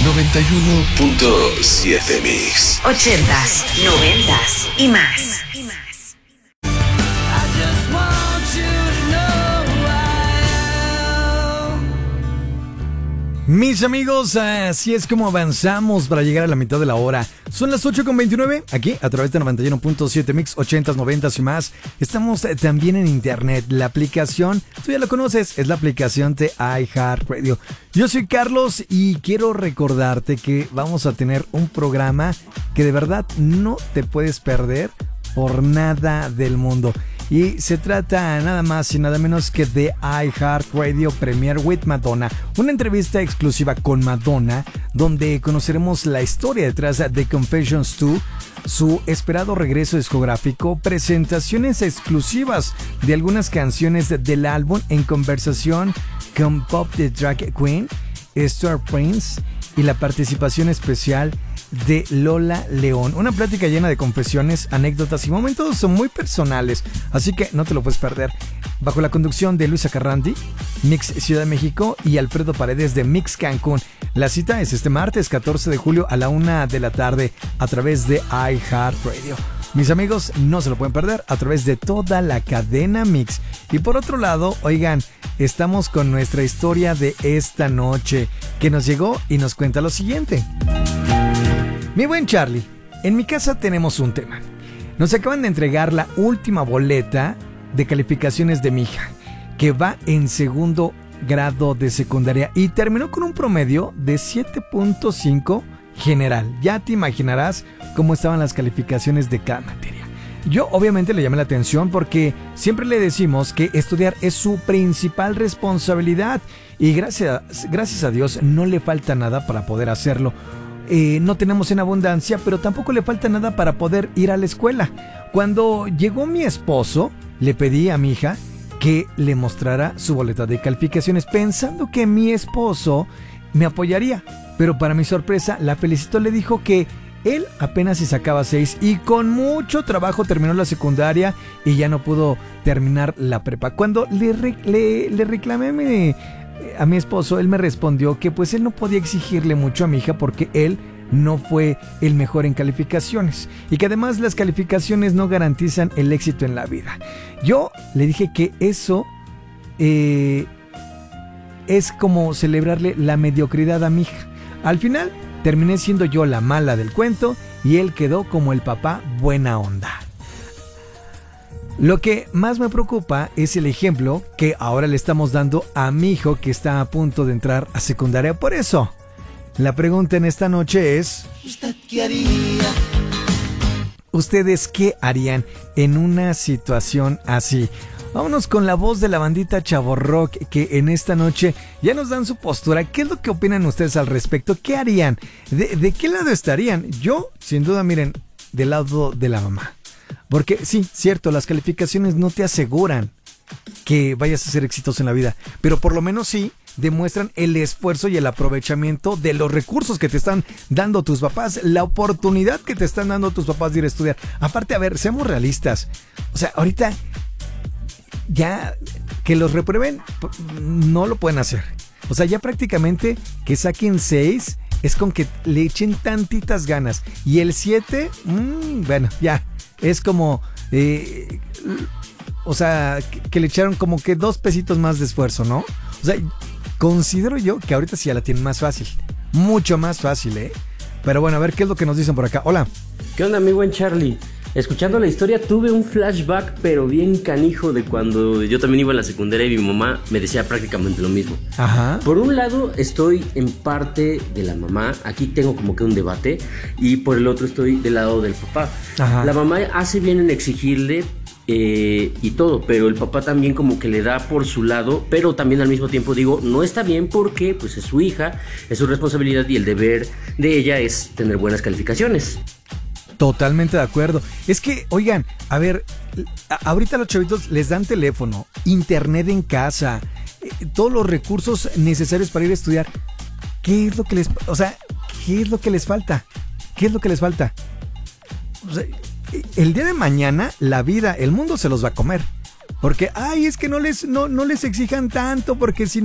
91.7 Mix. 80s, 90s y más. Mis amigos, así es como avanzamos para llegar a la mitad de la hora. Son las 8:29, aquí a través de 91.7 Mix, 80s, 90s y más. Estamos también en internet. La aplicación, tú ya la conoces, es la aplicación de iHeartRadio. Yo soy Carlos y quiero recordarte que vamos a tener un programa que de verdad no te puedes perder por nada del mundo. Y se trata nada más y nada menos que de iHeartRadio Premiere with Madonna, una entrevista exclusiva con Madonna donde conoceremos la historia detrás de Confessions 2, su esperado regreso discográfico, presentaciones exclusivas de algunas canciones del álbum en conversación con Pop the Drag Queen, Stuart Prince y la participación especial de Lola León. Una plática llena de confesiones, anécdotas y momentos muy personales, así que no te lo puedes perder. Bajo la conducción de Luisa Carrandi, Mix Ciudad de México y Alfredo Paredes de Mix Cancún. La cita es este martes 14 de julio a la 1 de la tarde a través de iHeartRadio. Mis amigos, no se lo pueden perder a través de toda la cadena Mix. Y por otro lado, oigan, estamos con nuestra historia de esta noche, que nos llegó y nos cuenta lo siguiente. Mi buen Charlie, en mi casa tenemos un tema. Nos acaban de entregar la última boleta de calificaciones de mi hija, que va en segundo grado de secundaria y terminó con un promedio de 7.5 general. Ya te imaginarás cómo estaban las calificaciones de cada materia. Yo obviamente le llamé la atención porque siempre le decimos que estudiar es su principal responsabilidad y gracias a Dios no le falta nada para poder hacerlo. No tenemos en abundancia, pero tampoco le falta nada para poder ir a la escuela. Cuando llegó mi esposo, le pedí a mi hija que le mostrara su boleta de calificaciones, pensando que mi esposo me apoyaría. Pero para mi sorpresa, la felicitó, le dijo que él apenas si sacaba 6 y con mucho trabajo terminó la secundaria y ya no pudo terminar la prepa. Cuando le reclamé a mi esposo, él me respondió que pues él no podía exigirle mucho a mi hija porque él no fue el mejor en calificaciones y que además las calificaciones no garantizan el éxito en la vida. Yo le dije que eso es como celebrarle la mediocridad a mi hija. Al final terminé siendo yo la mala del cuento y él quedó como el papá buena onda. Lo que más me preocupa es el ejemplo que ahora le estamos dando a mi hijo que está a punto de entrar a secundaria. Por eso, la pregunta en esta noche es: ¿usted qué haría? ¿Ustedes qué harían en una situación así? Vámonos con la voz de la bandita Chavorrock que en esta noche ya nos dan su postura. ¿Qué es lo que opinan ustedes al respecto? ¿Qué harían? ¿De qué lado estarían? Yo, sin duda, miren, del lado de la mamá. Porque sí, cierto, las calificaciones no te aseguran que vayas a ser exitoso en la vida, pero por lo menos sí demuestran el esfuerzo y el aprovechamiento de los recursos que te están dando tus papás, la oportunidad que te están dando tus papás de ir a estudiar. Aparte, a ver, seamos realistas. O sea, ahorita ya que los reprueben, no lo pueden hacer. O sea, ya prácticamente que saquen 6 es con que le echen tantitas ganas. Y el 7, bueno, ya es como, o sea, que le echaron como que 2 pesitos más de esfuerzo, ¿no? O sea, considero yo que ahorita sí ya la tienen más fácil. Mucho más fácil, ¿eh? Pero bueno, a ver qué es lo que nos dicen por acá. Hola. ¿Qué onda, mi buen Charlie? Escuchando la historia tuve un flashback pero bien canijo de cuando yo también iba a la secundaria y mi mamá me decía prácticamente lo mismo. Ajá. Por un lado estoy en parte de la mamá, aquí tengo como que un debate, y por el otro estoy del lado del papá. Ajá. La mamá hace bien en exigirle y todo, pero el papá también como que le da por su lado, pero también al mismo tiempo digo, no está bien porque pues es su hija, es su responsabilidad y el deber de ella es tener buenas calificaciones. Totalmente de acuerdo. Es que, oigan, a ver, ahorita los chavitos les dan teléfono, internet en casa, todos los recursos necesarios para ir a estudiar. ¿Qué es lo que les, o sea, qué es lo que les falta? ¿Qué es lo que les falta? O sea, el día de mañana, la vida, el mundo se los va a comer. Porque, ay, es que no les exijan tanto, porque si no